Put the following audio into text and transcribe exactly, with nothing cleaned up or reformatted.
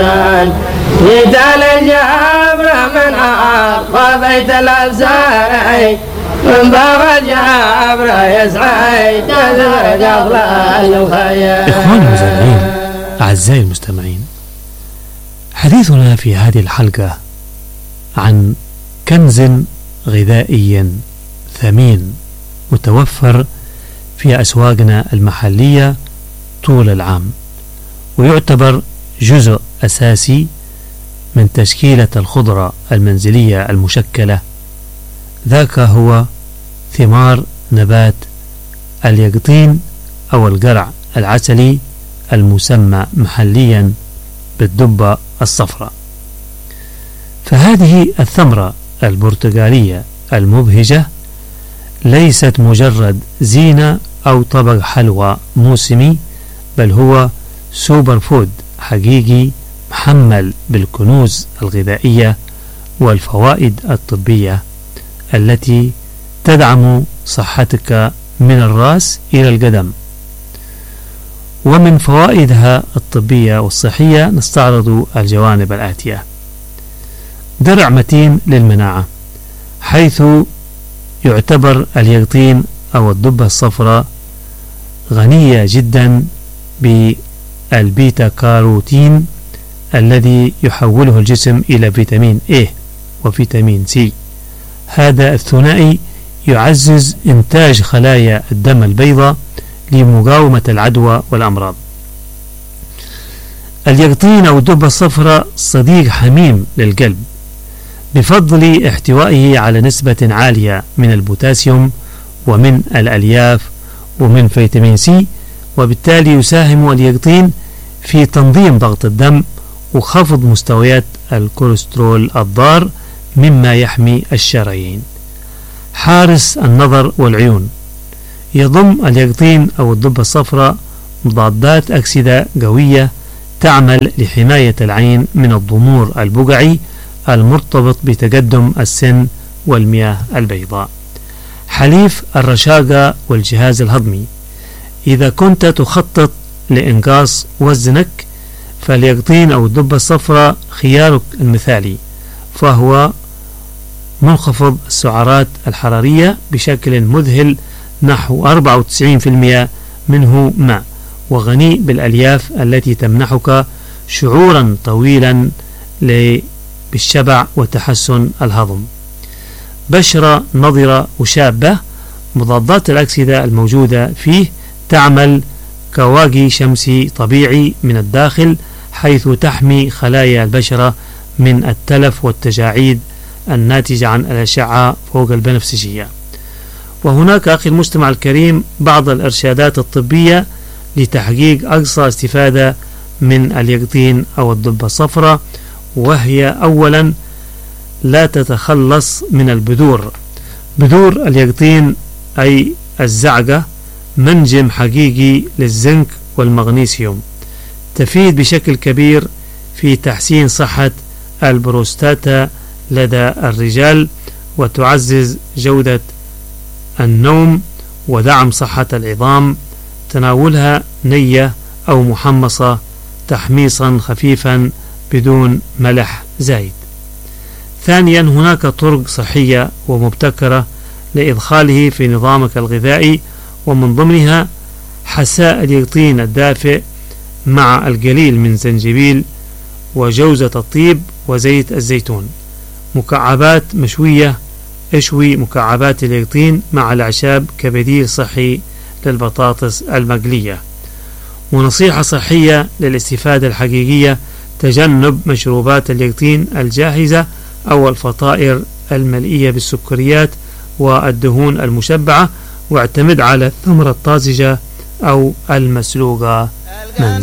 يجعل الجبر من أرض بيت الأبزار من باب الجبر يسعى تزرق أضلال الخيال. إخواني المستمعين أعزائي المستمعين، حديثنا في هذه الحلقة عن كنز غذائي ثمين متوفر في أسواقنا المحلية طول العام، ويعتبر جزء أساسي من تشكيلة الخضرة المنزلية المشكلة. ذاك هو ثمار نبات اليقطين أو القرع العسلي المسمى محليا بالدبة الصفراء. فهذه الثمرة البرتقالية المبهجة ليست مجرد زينة أو طبق حلوى موسمي، بل هو سوبر فود حقيقي محمل بالكنوز الغذائية والفوائد الطبية التي تدعم صحتك من الرأس إلى القدم. ومن فوائدها الطبية والصحية نستعرض الجوانب الآتية: درع متين للمناعة، حيث يعتبر اليقطين أو الدبة الصفراء غنية جدا بالبيتا كاروتين الذي يحوله الجسم إلى فيتامين A وفيتامين C. هذا الثنائي يعزز إنتاج خلايا الدم البيضاء لمقاومة العدوى والأمراض. اليقطين أو الدبة الصفراء صديق حميم للقلب بفضل احتوائه على نسبة عالية من البوتاسيوم ومن الألياف ومن فيتامين سي، وبالتالي يساهم اليقطين في تنظيم ضغط الدم وخفض مستويات الكوليسترول الضار، مما يحمي الشرايين. حارس النظر والعيون، يضم اليقطين أو الدبة الصفراء مضادات أكسدة قوية تعمل لحماية العين من الضمور البقعي المرتبط بتقدم السن والمياه البيضاء. حليف الرشاقة والجهاز الهضمي، إذا كنت تخطط لإنقاص وزنك فاليقطين أو الدبة الصفراء خيارك المثالي، فهو منخفض السعرات الحرارية بشكل مذهل، نحو أربعة وتسعين بالمئة منه ماء، وغني بالألياف التي تمنحك شعورا طويلا بالشبع وتحسن الهضم. بشرة نضرة وشابة، مضادات الأكسدة الموجودة فيه تعمل كواقي شمسي طبيعي من الداخل، حيث تحمي خلايا البشرة من التلف والتجاعيد الناتجة عن الأشعة فوق البنفسجية. وهناك أخي المجتمع الكريم بعض الإرشادات الطبية لتحقيق أقصى استفادة من اليقطين أو الدبة الصفراء، وهي أولا لا تتخلص من البذور. بذور اليقطين أي الزعقة منجم حقيقي للزنك والمغنيسيوم، تفيد بشكل كبير في تحسين صحة البروستاتا لدى الرجال، وتعزز جودة النوم ودعم صحة العظام. تناولها نية أو محمصة تحميصا خفيفا بدون ملح زايد. ثانيا، هناك طرق صحية ومبتكرة لإدخاله في نظامك الغذائي، ومن ضمنها حساء اليقطين الدافئ مع القليل من زنجبيل وجوزة الطيب وزيت الزيتون. مكعبات مشوية، اشوي مكعبات اليقطين مع الأعشاب كبديل صحي للبطاطس المقلية. ونصيحة صحية للاستفادة الحقيقية: تجنب مشروبات اليقطين الجاهزة أو الفطائر المليئة بالسكريات والدهون المشبعة، واعتمد على الثمرة الطازجة أو المسلوقة منزليا.